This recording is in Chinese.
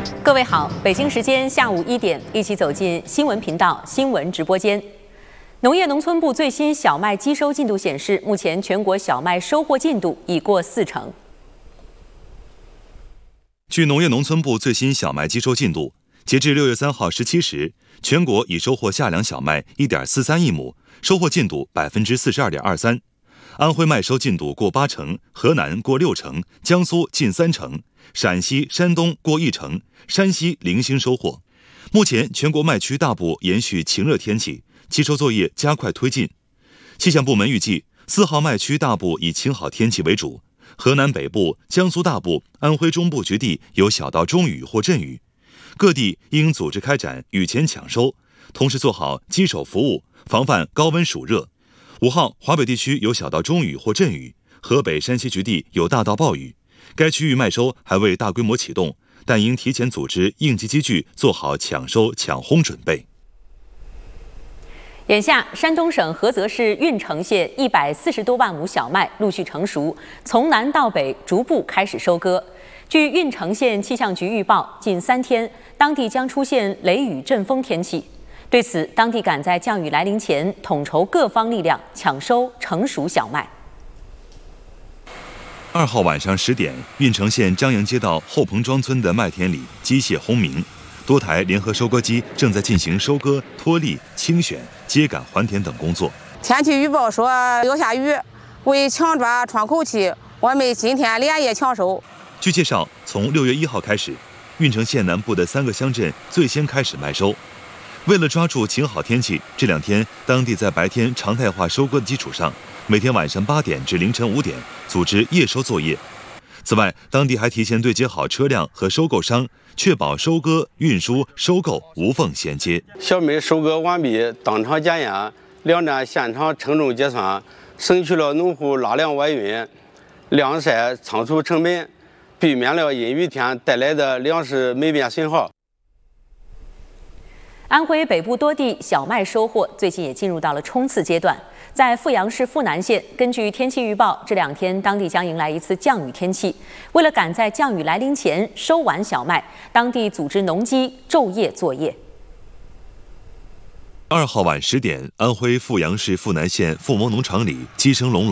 各位好，北京时间下午1点，一起走进新闻频道新闻直播间。农业农村部最新小麦机收进度显示，目前全国小麦收获进度已过40%。 据农业农村部最新小麦机收进度，截至6月3号17时，全国已收获夏粮小麦1.43亿亩，收获进度42.23%。安徽麦收进度过80%，河南过60%，江苏近30%，陕西、山东过1%，山西零星收获。目前全国麦区大部延续晴热天气，机收作业加快推进。气象部门预计，4号麦区大部以晴好天气为主，河南北部、江苏大部、安徽中部局地有小到中雨或阵雨，各地应组织开展雨前抢收，同时做好机手服务，防范高温暑热。5号华北地区有小到中雨或阵雨，河北、山西局地有大到暴雨。该区域麦收还未大规模启动，但应提前组织应急机具，做好抢收抢烘准备。 眼下，山东省菏泽市运城县140多万亩小麦陆续成熟，从南到北逐步开始收割。据运城县气象局预报，近3天当地将出现雷雨阵风天气。对此，当地赶在降雨来临前，统筹各方力量抢收成熟小麦。 2号晚上10点，运城县张营街道后棚庄村的麦田里机械轰鸣，多台联合收割机正在进行收割、脱粒、清选、秸秆还田等工作。 天气预报说要下雨，为抢抓窗口期，我们今天连夜抢收。 据介绍，从6月1号开始，运城县南部的3个乡镇最先开始麦收。为了抓住晴好天气，这2天当地在白天常态化收割的基础上，每天晚上8点至凌晨5点组织夜收作业。此外，当地还提前对接好车辆和收购商，确保收割、运输、收购无缝衔接。 小麦收割完毕，当场检验，2站现场称重结算，省去了农户拉粮外运、晾晒、仓储成本，避免了阴雨天带来的粮食霉变损耗。 安徽北部多地小麦收获最近也进入到了冲刺阶段。在阜阳市阜南县，根据天气预报，这2天当地将迎来一次降雨天气。为了赶在降雨来临前收完小麦，当地组织农机昼夜作业。 2号晚10点，安徽阜阳市阜南县阜蒙农场里鸡声隆隆。